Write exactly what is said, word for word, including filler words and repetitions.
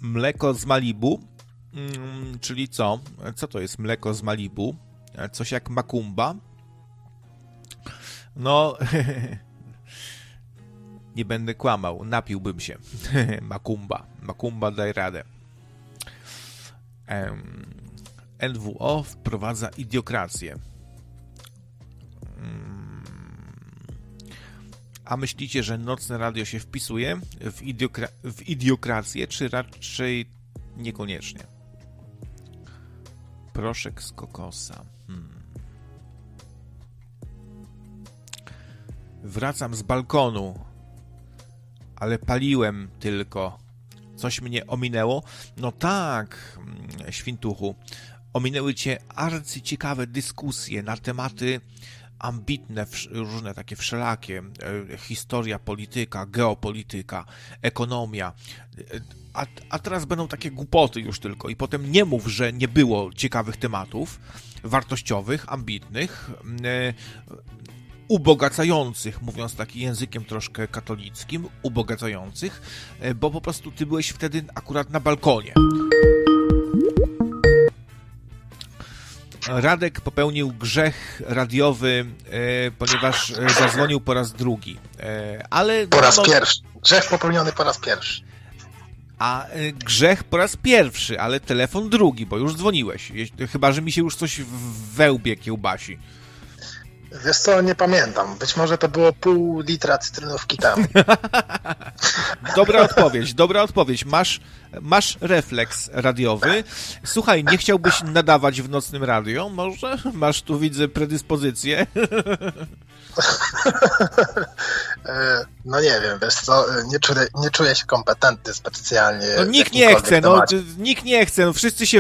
Mleko z Malibu, mm, czyli co? Co to jest mleko z Malibu? Coś jak Makumba? No, nie będę kłamał, napiłbym się. Makumba, Makumba daj radę. N W O wprowadza idiokrację. A myślicie, że Nocne Radio się wpisuje w, idiokra- w idiokrację, czy raczej niekoniecznie? Proszek z kokosa. Hmm. Wracam z balkonu, ale paliłem tylko. Coś mnie ominęło? No tak, świntuchu. Ominęły cię arcyciekawe dyskusje na tematy ambitne, różne takie wszelakie. Historia, polityka, geopolityka, ekonomia. A, a teraz będą takie głupoty już tylko. I potem nie mów, że nie było ciekawych tematów, wartościowych, ambitnych, ubogacających, mówiąc takim językiem troszkę katolickim, ubogacających, bo po prostu ty byłeś wtedy akurat na balkonie. Radek popełnił grzech radiowy, e, ponieważ zadzwonił po raz drugi. E, ale po raz no, pierwszy. Grzech popełniony po raz pierwszy. A e, grzech po raz pierwszy, ale telefon drugi, bo już dzwoniłeś. Chyba że mi się już coś w wełbie kiełbasi. Wiesz co, nie pamiętam. Być może to było pół litra cytrynówki temu. Dobra odpowiedź, dobra odpowiedź. Masz, masz refleks radiowy. Słuchaj, nie chciałbyś nadawać w Nocnym Radio? Może? Masz tu, widzę, predyspozycję. No nie wiem, wiesz co, nie czuję, nie czuję się kompetentny specjalnie. No nikt nie chce, no, nikt nie chce, no wszyscy się